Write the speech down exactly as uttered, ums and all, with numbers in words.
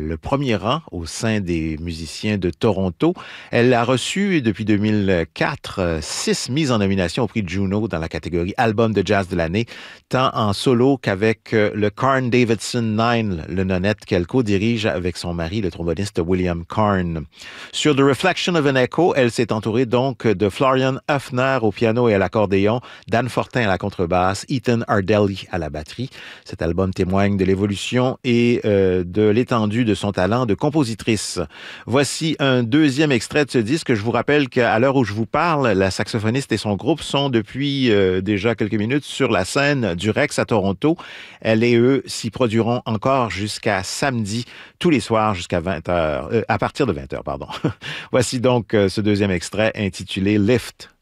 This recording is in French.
le premier rang au sein des musiciens de Toronto. Elle a reçu depuis deux mille quatre euh, six mises en nomination au prix Juno dans la catégorie Album de jazz de l'année, tant en solo qu'avec euh, le Carn Davidson Nine, le nonette qu'elle co-dirige avec son mari, le tromboniste William Carn. Sur The Reflection of an Echo, elle s'est entourée donc de Florian Höfner au piano et à l'accordéon, Dan Fortin à la contrebasse, Ethan Ardelli à la batterie. Cet album témoigne de l'évolution et euh, de l'étendue de son talent de compositrice. Voici un deuxième extrait de ce disque. Je vous rappelle qu'à l'heure où je vous parle, la saxophoniste et son groupe sont depuis euh, déjà quelques minutes sur la scène du Rex à Toronto. Elle et eux s'y produiront encore jusqu'à samedi, tous les soirs jusqu'à vingt heures, euh, à partir de vingt heures, pardon. Voici donc euh, ce deuxième extrait intitulé Lift.